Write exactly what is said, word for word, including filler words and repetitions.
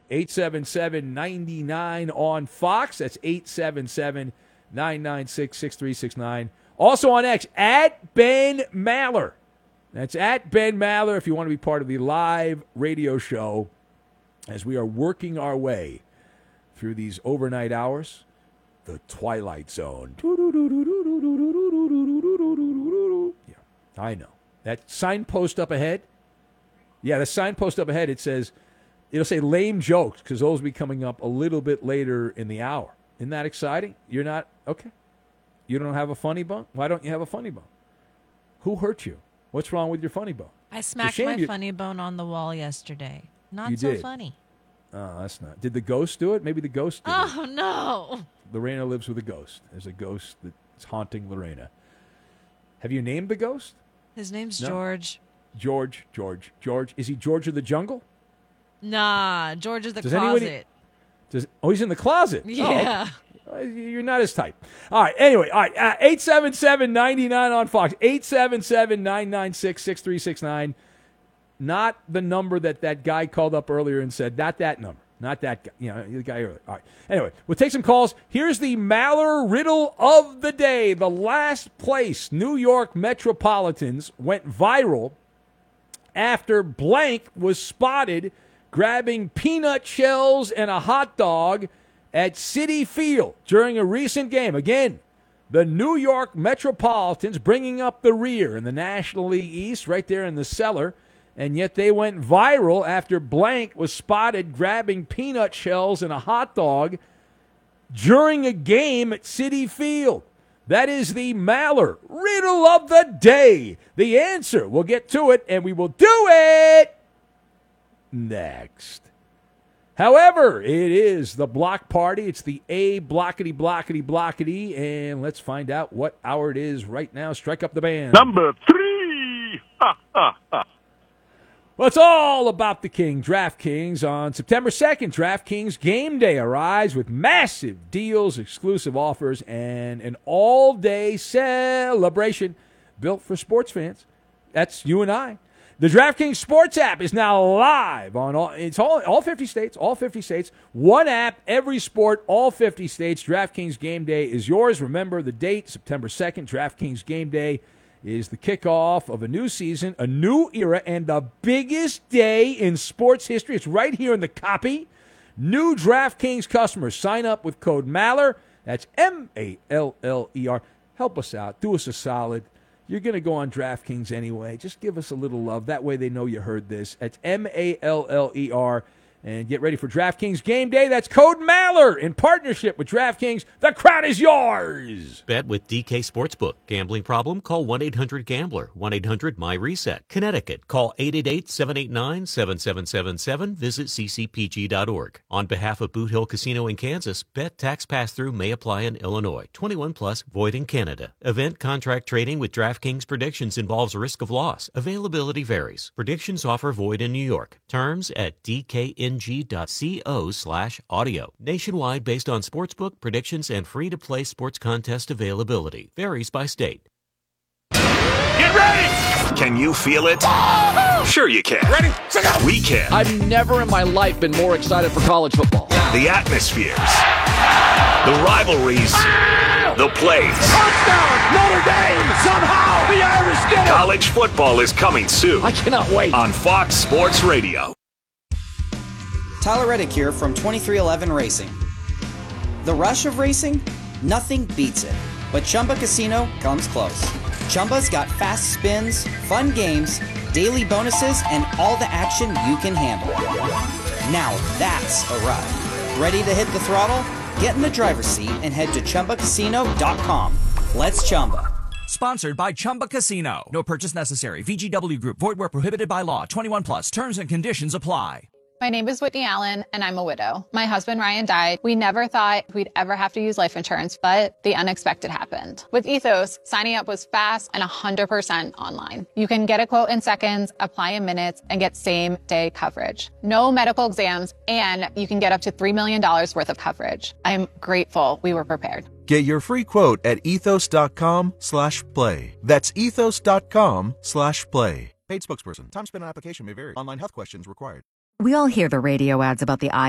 eight seven seven, nine nine on Fox. That's eight seven seven, nine nine six, six three six nine. Also on X, at Ben Maller. That's at Ben Maller if you want to be part of the live radio show as we are working our way through these overnight hours. The Twilight Zone. Yeah, I know. That signpost up ahead, yeah, the signpost up ahead, it says, it'll say lame jokes because those will be coming up a little bit later in the hour. Isn't that exciting? You're not, okay. You don't have a funny bone? Why don't you have a funny bone? Who hurt you? What's wrong with your funny bone? I smacked my you... funny bone on the wall yesterday. Not you so did. funny. Oh, that's not. Did the ghost do it? Maybe the ghost did oh, it. Oh, no. Lorena lives with a ghost. There's a ghost that's haunting Lorena. Have you named the ghost? His name's no? George. George, George, George. Is he George of the jungle? Nah, George is the does closet. Anybody, does, oh, he's in the closet. Yeah. Oh, okay. You're not his type. All right, anyway, all right, uh, eight seven seven, nine nine on Fox. eight seven seven, nine nine six, six three six nine. Not the number that that guy called up earlier and said, not that number. Not that guy. You know, the guy earlier. All right. Anyway, we'll take some calls. Here's the Maller riddle of the day. The last place New York Metropolitans went viral after blank was spotted grabbing peanut shells and a hot dog at Citi Field during a recent game. Again, the New York Metropolitans bringing up the rear in the National League East, right there in the cellar. And yet they went viral after blank was spotted grabbing peanut shells and a hot dog during a game at Citi Field. That is the Maller riddle of the day. The answer, we'll get to it, and we will do it next. However, it is the block party. It's the A blockety blockety blockety, and let's find out what hour it is right now. Strike up the band. Number three. Ha, ha, ha. Well, it's all about the King, DraftKings. On September second, DraftKings Game Day arrives with massive deals, exclusive offers, and an all-day celebration built for sports fans. That's you and I. The DraftKings Sports app is now live on all, it's all, all fifty states, all fifty states. One app, every sport, all fifty states. DraftKings Game Day is yours. Remember the date, September second, DraftKings Game Day is the kickoff of a new season, a new era, and the biggest day in sports history. It's right here in the copy. New DraftKings customers sign up with code Maller. That's M A L L E R. Help us out. Do us a solid. You're going to go on DraftKings anyway. Just give us a little love. That way they know you heard this. That's M A L L E R. And get ready for DraftKings Game Day. That's code Maller in partnership with DraftKings. The crowd is yours. Bet with D K Sportsbook. Gambling problem? Call one eight hundred gambler. one eight hundred my reset. Connecticut. Call eight eight eight, seven eight nine, seven seven seven seven. Visit c c p g dot org. On behalf of Boot Hill Casino in Kansas, bet tax pass-through may apply in Illinois. twenty-one plus, void in Canada. Event contract trading with DraftKings predictions involves risk of loss. Availability varies. Predictions offer void in New York. Terms at D K N G dot co slash audio. Nationwide based on sportsbook predictions and free-to-play sports contest availability. Varies by state. Get ready! Can you feel it? Sure you can. Ready? Check out. We can. I've never in my life been more excited for college football. The atmospheres. The rivalries. The plays. Touchdown! Notre Dame! Somehow the Irish did it! College football is coming soon. I cannot wait. On Fox Sports Radio. Tyler Reddick here from twenty-three eleven Racing. The rush of racing? Nothing beats it. But Chumba Casino comes close. Chumba's got fast spins, fun games, daily bonuses, and all the action you can handle. Now that's a ride. Ready to hit the throttle? Get in the driver's seat and head to chumba casino dot com. Let's Chumba. Sponsored by Chumba Casino. No purchase necessary. V G W Group. Void where prohibited by law. twenty-one plus. Terms and conditions apply. My name is Whitney Allen, and I'm a widow. My husband, Ryan, died. We never thought we'd ever have to use life insurance, but the unexpected happened. With Ethos, signing up was fast and one hundred percent online. You can get a quote in seconds, apply in minutes, and get same-day coverage. No medical exams, and you can get up to three million dollars worth of coverage. I'm grateful we were prepared. Get your free quote at ethos.com slash play. That's ethos.com slash play. Paid spokesperson. Time spent on application may vary. Online health questions required. We all hear the radio ads about the eye